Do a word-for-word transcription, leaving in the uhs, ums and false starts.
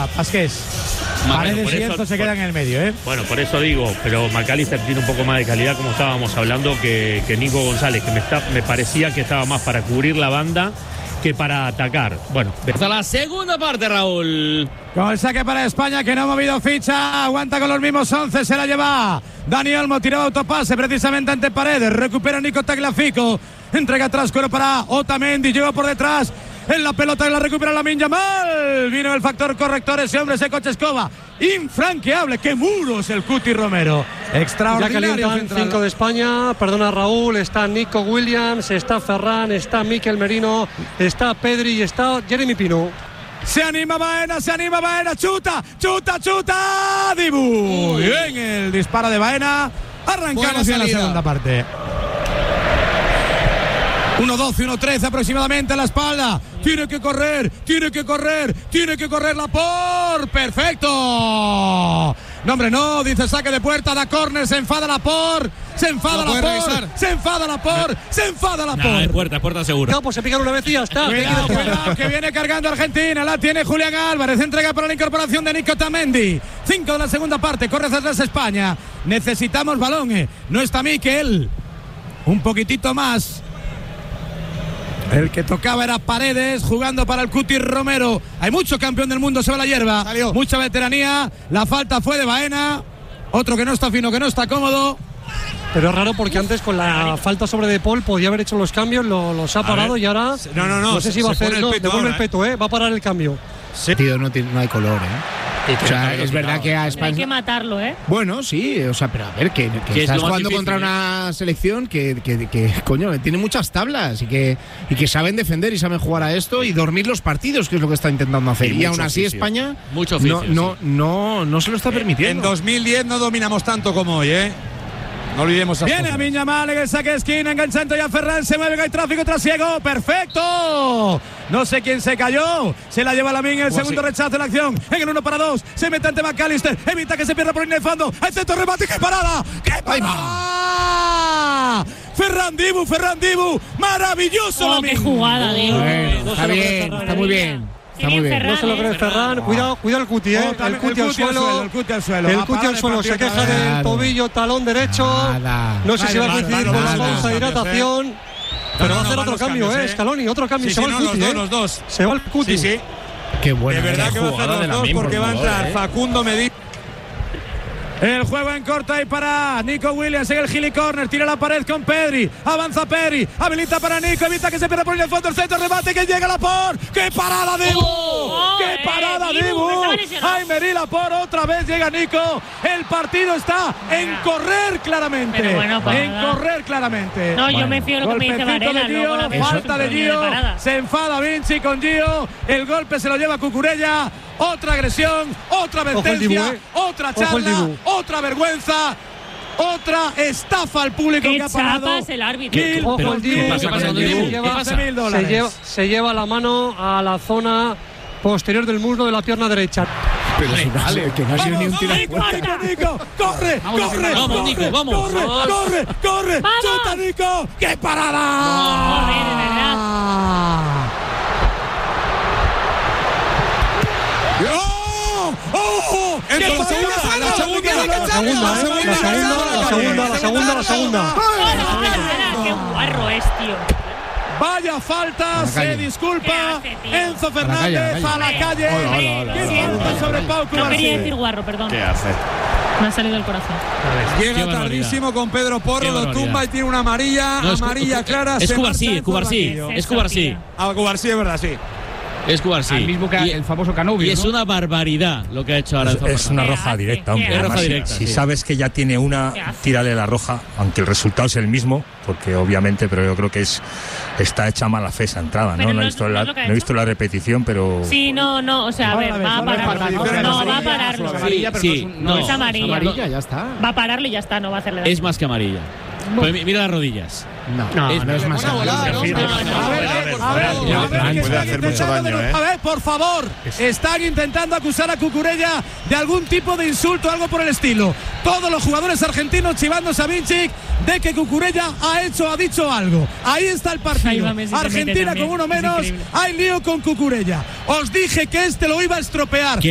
arriba, Pasqués. Paredes bueno, y Enzo se quedan en el medio, ¿eh? Bueno, por eso digo, pero McAllister tiene un poco más de calidad, como estábamos hablando, que, que Nico González, que me, está, me parecía que estaba más para cubrir la banda que para atacar. Bueno, hasta la segunda parte, Raúl. Con el saque para España, que no ha movido ficha, aguanta con los mismos once, se la lleva Dani Olmo, tiraba autopase precisamente ante Paredes, recupera Nico Tagliafico, entrega atrás, cuero para Otamendi, llega por detrás, en la pelota que la recupera Lamine Yamal, vino el factor corrector, ese hombre, ese coche escoba, infranqueable, qué muros el Cuti Romero, extraordinario. Ya calientan cinco de España, perdona Raúl, está Nico Williams, está Ferran, está Mikel Merino, está Pedri y está Jeremy Pino. Se anima Baena, se anima Baena, chuta, chuta, chuta, Dibu. Bien el disparo de Baena, arrancamos en la segunda parte. uno doce, uno trece aproximadamente a la espalda. Tiene que correr, tiene que correr, tiene que correr Laporte. ¡Perfecto! No, hombre, no, dice saque de puerta, da córner, se enfada Laporte, se enfada no Laporte, se enfada Laporte, se enfada Laporte. No, es puerta, es puerta seguro. No, pues se pican una vez y ya está. Cuidado, cuidado, que viene cargando Argentina, la tiene Julián Álvarez, entrega para la incorporación de Nico Otamendi. Cinco de la segunda parte, corre hacia atrás España. Necesitamos balón, eh. No está Mikel. Un poquitito más. El que tocaba era Paredes, jugando para el Cuti Romero. Hay mucho campeón del mundo sobre la hierba. Salió. Mucha veteranía. La falta fue de Baena. Otro que no está fino, que no está cómodo. Pero es raro porque antes con la falta sobre De Paul podía haber hecho los cambios, lo, los ha parado y ahora no, no, no, no sé si va a hacer, el no, peto devuelve ahora, el peto, ¿eh? Va a parar el cambio. Sí. Tío, no, tiene, no hay color, ¿eh? O sea, es verdad que a España... Hay que matarlo, ¿eh? Bueno, sí, o sea, pero a ver, que, que estás jugando difícil, contra una selección que, que, que, coño, tiene muchas tablas y que, y que saben defender y saben jugar a esto y dormir los partidos, que es lo que está intentando hacer. Y, y aún así oficio. España mucho oficio, no, sí. no, no, no se lo está permitiendo. En dos mil diez no dominamos tanto como hoy, ¿eh? No olvidemos a Viene Lamine Yamal en el saque de esquina, enganchando ya Ferran, se mueve, que hay tráfico trasiego, perfecto. No sé quién se cayó, se la lleva Lamine en el pues segundo sí. rechazo de la acción, en el uno para dos, se mete ante McAllister, evita que se pierda por línea de fondo, el centro remate, ¡qué parada! ¡Qué parada! Ferran Dibu, Ferran Dibu, maravilloso. Oh, qué jugada, Dibu. Bueno, está bien, está muy bien. Está muy bien. No se lo cree Ferran. Cuidado, cuidado el Cuti, ¿eh? Oh, el Cuti al suelo. El Cuti al suelo. El Cuti al suelo. Se queja del tobillo, talón derecho. Nada. No sé si va a Vale, coincidir vale, con la vale, bolsa de vale, hidratación. no, Pero no, va a hacer no, otro van cambio, cambios, ¿eh? ¿eh? Scaloni, otro cambio. Sí, se sí, va no, el Cuti, los ¿eh? dos, los dos. Se va el Cuti. Sí, sí. Qué buena. De verdad que va a hacer los de dos Lamine, porque por va a favor, entrar ¿eh? Facundo Medina. El juego en corto ahí para Nico Williams en el Gili Corner, tira la pared con Pedri, avanza Pedri, habilita para Nico, evita que se pierda por el fondo, el centro, remate, que llega Laporte, ¡qué parada Dibu! Oh, ¡Qué eh, parada Dibu, Dibu! que estaba lesionado. ¡Ay, Meri Laporte! Otra vez llega Nico, el partido está en correr claramente, Pero bueno, en parada. correr claramente. No, yo me fío de lo que me dice Golpecito Varela. de Gio, luego la falta de Gio, parada. se enfada Vinci con Gio, el golpe se lo lleva Cucurella, otra agresión, otra Ojo el advertencia, Dibu, eh. otra Ojo el charla, Dibu. otra vergüenza, otra estafa al público Qué que ha pagado chapas el árbitro. mil, Ojo dos el mil, Dibu. ¿Qué pasa con el Dibu? Se lleva- ¿Qué pasa? doce mil Se dólares. lleva, se lleva la mano a la zona posterior del muslo de la pierna derecha. Pero si no, Vale. que no ha sido ni un tiro. Nico, Nico, Nico, corre, Vamos, corre, vamos, corre, Nico, vamos. corre, Vamos. corre, corre, Vamos. chuta Nico, qué parada. Corre, de verdad. ¡Oh! ¡Oh! ¡Qué Entra la parada! segunda, la segunda, ¡Qué la parada! segunda, ¿eh? La segunda, la segunda, la segunda, la segunda. Qué guarro es, tío. Vaya falta, se calle. disculpa ¿Qué hace, tío? Enzo A la Fernández calle, a a la la calle. calle. Hola, hola, hola, ¿Qué hola, falta hola. sobre Pau No quería Cubarsí? decir guarro, perdón. ¿qué hace? Me ha salido del corazón. Llega Qué barbaridad. tardísimo con Pedro Porro, Qué lo barbaridad. tumba y tiene una amarilla, No, es- amarilla es- clara. es se Cubarsí, marcha es Cubarsí. Enzo Marquillo. Es Cubarsí. A Cubarsí es verdad, sí. Es Cubarsí. Al mismo que Y- el famoso Canubi, Y es ¿no? una barbaridad lo que ha hecho ahora Es, Enzo es una Fernández. roja hace? directa, ¿Qué hombre. hace? Es roja Además, si- directa, si sí. sabes que ya tiene una, ¿Qué hace? tírale la roja, aunque el resultado es el mismo, porque obviamente, pero yo creo que es está hecha a mala fe esa entrada, Pero ¿no? No no he es- visto no la, es lo que ha no he visto hecho. la repetición, pero Sí, no, no, o sea, a ver, Otra vez, va a otra vez, pararlo. otra vez, No, otra va a vez. pararlo. Es amarilla, pero Sí, no es un- no. Es amarilla. Amarilla, ya está. Va a pararlo y ya está, no va a hacerle daño. Es más que amarilla. Pues mi- mira las rodillas. No, Es- no, no es más. A ver, a ver, a ver, que Puede están hacer mucho intentando daño, de- ¿eh? A ver, por favor, están intentando acusar a Cucurella de algún tipo de insulto, algo por el estilo. Todos los jugadores argentinos chivándose a Vinicic de que Cucurella ha hecho, ha dicho algo. Ahí está el Ahí partido. va Messi, se mete Argentina también. con uno Es menos, increíble. hay lío con Cucurella. Os dije que este lo iba a estropear.